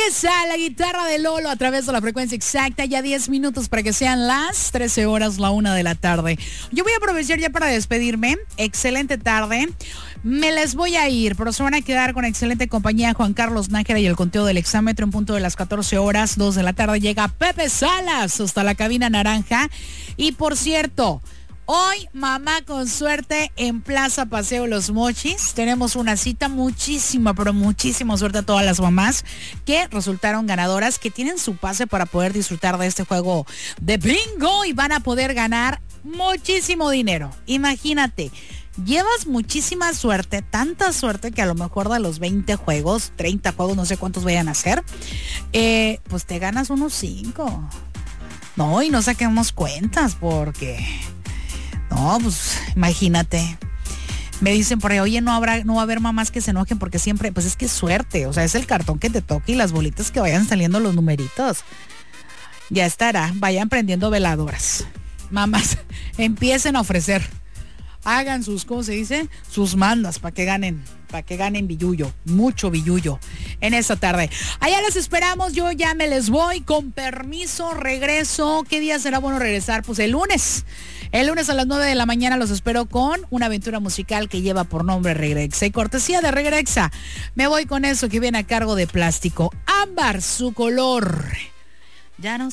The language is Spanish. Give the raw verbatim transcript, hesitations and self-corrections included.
Pepesa, la guitarra de Lolo a través de la frecuencia exacta, ya diez minutos para que sean las trece horas, la una de la tarde. Yo voy a aprovechar ya para despedirme. Excelente tarde. Me les voy a ir, pero se van a quedar con excelente compañía. Juan Carlos Nájera y el conteo del exámetro en punto de las catorce horas, dos de la tarde llega Pepe Salas hasta la cabina naranja. Y por cierto, hoy Mamá con Suerte en Plaza Paseo Los Mochis. Tenemos una cita, muchísima, pero muchísima suerte a todas las mamás que resultaron ganadoras, que tienen su pase para poder disfrutar de este juego de bingo y van a poder ganar muchísimo dinero. Imagínate, llevas muchísima suerte, tanta suerte que a lo mejor de los veinte juegos, treinta juegos, no sé cuántos vayan a hacer, eh, pues te ganas unos cinco. No, y no saquemos cuentas porque... No, pues imagínate. Me dicen por ahí, oye, no habrá, no va a haber mamás que se enojen porque siempre, pues es que es suerte. O sea, es el cartón que te toque y las bolitas que vayan saliendo los numeritos. Ya estará, vayan prendiendo veladoras. Mamás, empiecen a ofrecer. Hagan sus, ¿cómo se dice? Sus mandas para que ganen, para que ganen billullo, mucho billullo en esta tarde. Allá les esperamos, yo ya me les voy, con permiso, regreso. ¿Qué día será bueno regresar? Pues el lunes. El lunes a las nueve de la mañana los espero con una aventura musical que lleva por nombre Regrexa. Y cortesía de Regrexa, me voy con eso que viene a cargo de Plástico. Ámbar, su color. Ya no